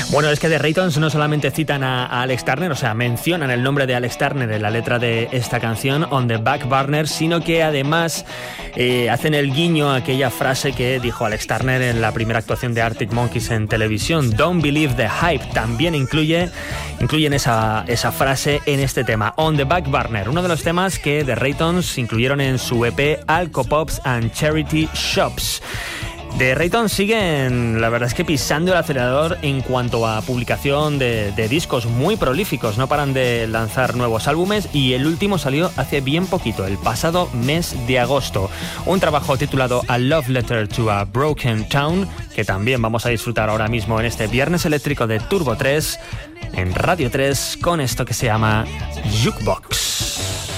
Bueno, es que The Raytons no solamente citan a Alex Turner, o sea, mencionan el nombre de Alex Turner en la letra de esta canción, On the Back Burner, sino que además hacen el guiño a aquella frase que dijo Alex Turner en la primera actuación de Arctic Monkeys en televisión, Don't Believe the Hype. También incluyen esa frase en este tema, On the Back Burner, uno de los temas que The Raytons incluyeron en su EP Alcopops and Charity Shops. The Raytons siguen, la verdad es que pisando el acelerador en cuanto a publicación de discos, muy prolíficos, no paran de lanzar nuevos álbumes y el último salió hace bien poquito, el pasado mes de agosto. Un trabajo titulado A Love Letter to a Broken Town, que también vamos a disfrutar ahora mismo en este Viernes Eléctrico de Turbo 3, en Radio 3, con esto que se llama Jukebox.